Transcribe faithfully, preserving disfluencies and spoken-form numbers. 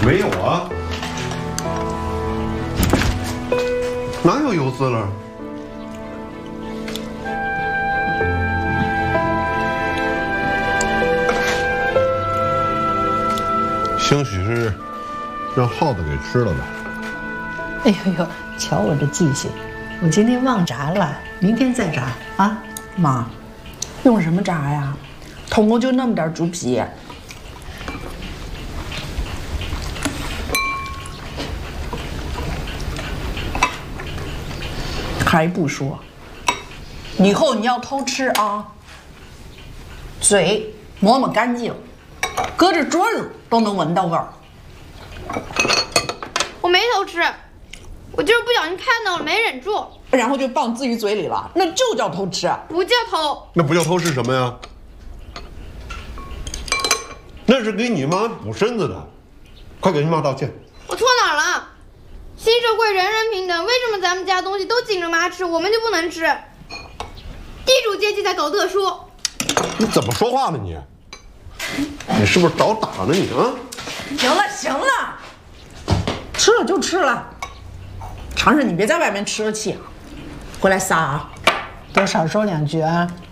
没有啊，哪有油渍了？兴许是让耗子给吃了吧。 哎呦呦，瞧我这记性，我今天忘炸了，明天再炸啊。 妈，用什么炸呀？统共就那么点猪皮。还不说，以后你要偷吃啊，嘴抹抹干净，隔着桌子都能闻到味儿。 我没偷吃，我就是不小心看到了，没忍住， 然后就放自己嘴里了，那就叫偷吃， 不叫偷。 那不叫偷是什么呀？那是给你妈补身子的，快给你妈道歉。 我错哪儿了？新社会人人平等，为什么咱们家东西都紧着妈吃，我们就不能吃？地主阶级才搞特殊。 你怎么说话呢你？你是不是找打呢你啊？ 行了行了，吃了就吃了，尝尝你别在外面吃了气，回来撒啊！ 多少说两句啊。